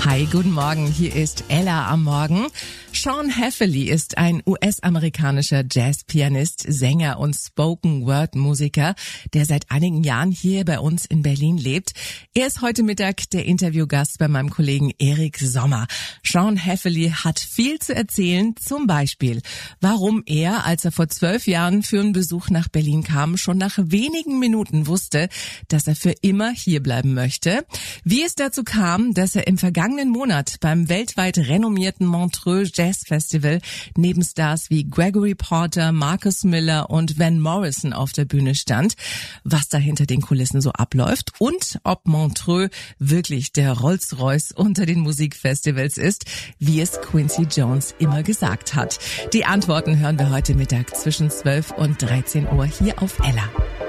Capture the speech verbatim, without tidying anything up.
Hi, guten Morgen. Hier ist Ella am Morgen. Sean Heffley ist ein U S-amerikanischer Jazzpianist, Sänger und Spoken-Word-Musiker, der seit einigen Jahren hier bei uns in Berlin lebt. Er ist heute Mittag der Interviewgast bei meinem Kollegen Erik Sommer. Sean Heffley hat viel zu erzählen, zum Beispiel, warum er, als er vor zwölf Jahren für einen Besuch nach Berlin kam, schon nach wenigen Minuten wusste, dass er für immer hierbleiben möchte, wie es dazu kam, dass er im vergangenen Monat beim weltweit renommierten Montreux Jazz Festival neben Stars wie Gregory Porter, Marcus Miller und Van Morrison auf der Bühne stand, was da hinter den Kulissen so abläuft und ob Montreux wirklich der Rolls-Royce unter den Musikfestivals ist, wie es Quincy Jones immer gesagt hat. Die Antworten hören wir heute Mittag zwischen zwölf und dreizehn Uhr hier auf Ella.